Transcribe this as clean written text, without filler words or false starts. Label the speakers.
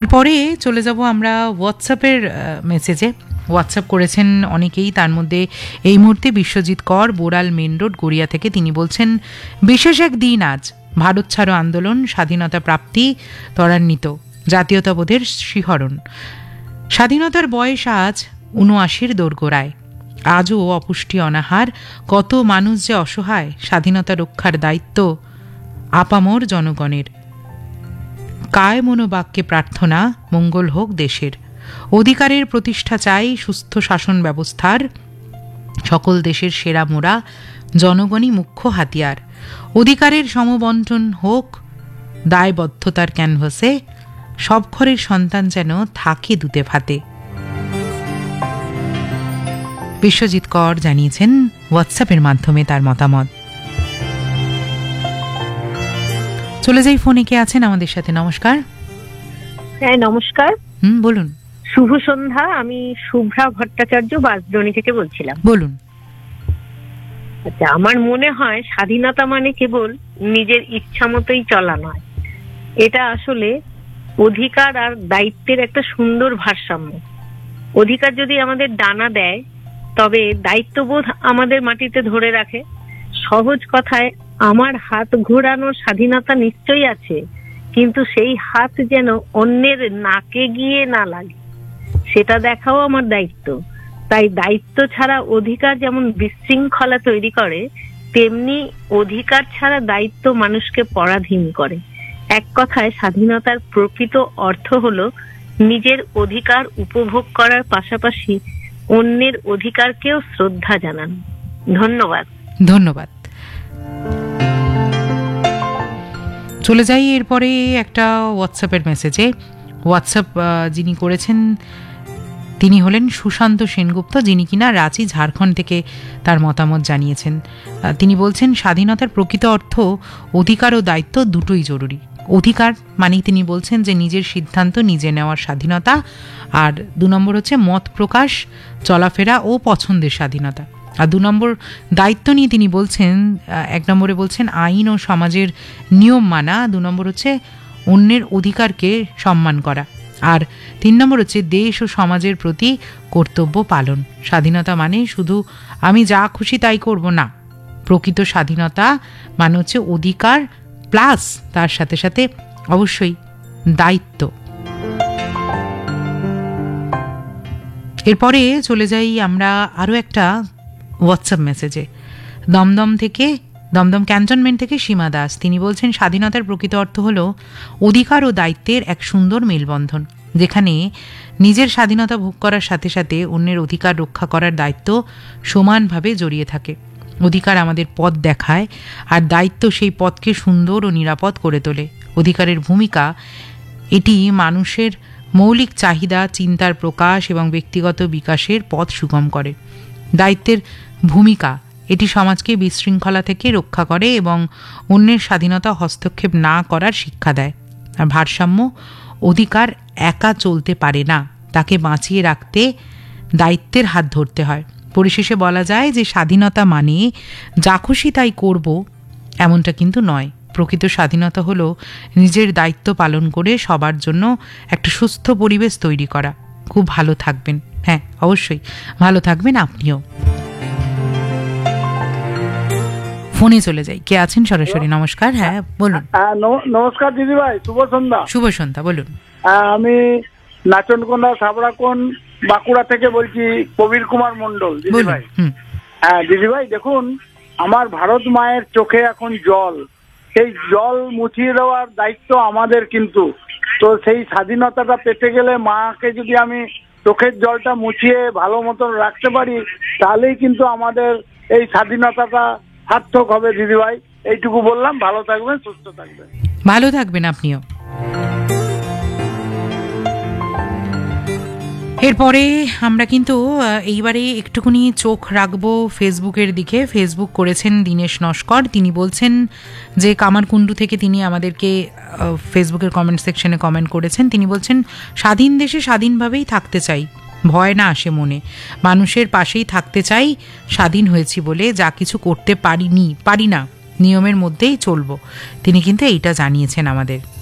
Speaker 1: এরপরে চলে যাব আমরা হোয়াটসঅ্যাপের মেসেজে। হোয়াটসঅ্যাপ করেছেন অনেকেই, তার মধ্যে এই মুহূর্তে বিশ্বজিৎ কর, বোড়াল মেন রোড, গড়িয়া থেকে। তিনি বলছেন, বিশেষ এক দিন আজ, ভারত ছাড়ো আন্দোলন, স্বাধীনতা প্রাপ্তি ত্বরান্বিত, জাতীয়তাবোধের শিহরণ। স্বাধীনতার বয়স আজ ৭৯ দোরগোড়ায়। আজও অপুষ্টি অনাহার, কত মানুষ যে অসহায়। স্বাধীনতা রক্ষার দায়িত্ব আপামর জনগণের। কায় মনোবাক্যে প্রার্থনা, মঙ্গল হোক দেশের। অধিকারের প্রতিষ্ঠা চাই, সুস্থ শাসন ব্যবস্থার। সকল দেশের সেরা মোরা, জনগণই মুখ্য হাতিয়ার। অধিকারের সমবন্টন হোক দায়বদ্ধতার ক্যানভাসে, সব ঘরের সন্তান যেন থাকে দুতে ভাতে। বিশ্বজিৎ কর জানিয়েছেন হোয়াটসঅ্যাপের মাধ্যমে তার মতামত। চলে যাই ফোনে, কে আছেন আমাদের সাথে? নমস্কার।
Speaker 2: হ্যাঁ নমস্কার।
Speaker 1: বলুন।
Speaker 2: শুভ সন্ধ্যা, আমি শুভ্রা ভট্টাচার্য বাঁশদ্রোণী থেকে বলছিলাম।
Speaker 1: বলুন।
Speaker 2: আচ্ছা, আমার মনে হয় স্বাধীনতা মানে কেবল নিজের ইচ্ছা মতোই চলা নয়, এটা আসলে অধিকার আর দায়িত্বের একটা সুন্দর ভারসাম্য। অধিকার যদি আমাদের ডানা দেয়, তবে দায়িত্ববোধ আমাদের মাটিতে ধরে রাখে। সহজ কথায়, আমার হাত ঘোরানোর স্বাধীনতা নিশ্চয়ই আছে, কিন্তু সেই হাত যেন অন্যের নাকে গিয়ে না লাগে, সেটা দেখাও আমার দায়িত্ব। তাই দায়িত্ব ছাড়া অধিকার যেমন বিশৃঙ্খলা তৈরি করে, তেমনি অধিকার ছাড়া দায়িত্ব মানুষকে পরাধীন করে। এক কথায়, স্বাধীনতার প্রকৃত অর্থ হলো নিজের অধিকার উপভোগ করার পাশাপাশি অন্যের অধিকারকেও শ্রদ্ধা জানান। ধন্যবাদ।
Speaker 1: ধন্যবাদ। চলে যাই এরপরে একটা হোয়াটসঅ্যাপের মেসেজে। হোয়াটসঅ্যাপ যিনি করেছেন তিনি হলেন সুশান্ত সেনগুপ্ত, যিনি কিনা রাঁচি, ঝাড়খণ্ড থেকে তার মতামত জানিয়েছেন। তিনি বলছেন, স্বাধীনতার প্রকৃত অর্থ অধিকার ও দায়িত্ব দুটোই জরুরি। অধিকার মানে তিনি বলছেন যে নিজের সিদ্ধান্ত নিজে নেওয়ার স্বাধীনতা, আর ২ নম্বর হচ্ছে মত প্রকাশ, চলাফেরা ও পছন্দের স্বাধীনতা। আর ২ নম্বর দায়িত্ব নিয়ে তিনি বলছেন, ১ নম্বরে বলছেন আইন ও সমাজের নিয়ম মানা, ২ নম্বর হচ্ছে অন্যের অধিকারকে সম্মান করা, আর ৩ নম্বর হচ্ছে দেশ ও সমাজের প্রতি কর্তব্য পালন। স্বাধীনতা মানে শুধু আমি যা খুশি তাই করব না। প্রকৃত স্বাধীনতা মানে হচ্ছে অধিকার প্লাস তার সাথে সাথে অবশ্যই দায়িত্ব। এরপরে চলে যাই আমরা আরও একটা হোয়াটসঅ্যাপ মেসেজে। দমদম ক্যান্টনমেন্ট থেকে সীমা দাস, তিনি বলছেন, স্বাধীনতার প্রকৃত অর্থ হলো অধিকার ও দায়িত্বের এক সুন্দর মেলবন্ধন, যেখানে নিজের স্বাধীনতা ভোগ করার সাথে সাথে অন্যের অধিকার রক্ষা করার দায়িত্ব সমানভাবে জড়িয়ে থাকে। অধিকার আমাদের পথ দেখায়, আর দায়িত্ব সেই পথকে সুন্দর ও নিরাপদ করে তোলে। অধিকারের ভূমিকা, এটি মানুষের মৌলিক চাহিদা, চিন্তার প্রকাশ এবং ব্যক্তিগত বিকাশের পথ সুগম করে। দায়িত্বের ভূমিকা, এটি সমাজকে বিশৃঙ্খলা থেকে রক্ষা করে এবং অন্যের স্বাধীনতা হস্তক্ষেপ না করার শিক্ষা দেয়। আর ভারসাম্য, অধিকার একা চলতে পারে না, তাকে বাঁচিয়ে রাখতে দায়িত্বের হাত ধরতে হয়। পরিশেষে বলা যায় যে স্বাধীনতা মানে যা খুশি তাই করব এমনটা কিন্তু নয়। প্রকৃত স্বাধীনতা হলো নিজের দায়িত্ব পালন করে সবার জন্য একটা সুস্থ পরিবেশ তৈরি করা। খুব ভালো থাকবেন। হ্যাঁ, অবশ্যই ভালো থাকবেন আপনিও। ফোনে চলে যাই, কে আছেন সরাসরি? নমস্কার। হ্যাঁ বলুন।
Speaker 3: নমস্কার দিদি ভাই, শুভ সন্ধ্যা।
Speaker 1: শুভ সন্ধ্যা, বলুন।
Speaker 3: আমি নাচনকোনা সাবড়াকোন বাঁকুড়া থেকে বলছি, প্রবীর কুমার মন্ডল। দিদি ভাই, হ্যাঁ দিদি ভাই, দেখুন আমার ভারত মায়ের চোখে এখন জল, সেই জল মুছিয়ে দেওয়ার দায়িত্ব আমাদের। কিন্তু তো সেই স্বাধীনতাটা পেতে গেলে মাকে যদি আমি চোখের জলটা মুছিয়ে ভালো মতন রাখতে পারি, তাহলেই কিন্তু আমাদের এই স্বাধীনতাটা সার্থক হবে। দিদি ভাই, এইটুকু বললাম। ভালো থাকবেন, সুস্থ থাকবেন।
Speaker 1: ভালো থাকবেন আপনিও। এরপরে আমরা কিন্তু এইবারে একটুখানি চোখ রাখবো ফেসবুকের দিকে। ফেসবুক করেছেন দীনেশ নস্কর, তিনি বলছেন যে কামারকুণ্ডু থেকে তিনি আমাদেরকে ফেসবুকের কমেন্ট সেকশনে কমেন্ট করেছেন। তিনি বলছেন, স্বাধীন দেশে স্বাধীনভাবেই থাকতে চাই, ভয় না আসে মনে, মানুষের পাশেই থাকতে চাই। স্বাধীন হয়েছি বলে যা কিছু করতে পারি না, নিয়মের মধ্যেই চলবো। তিনি কিন্তু এইটা জানিয়েছেন আমাদের।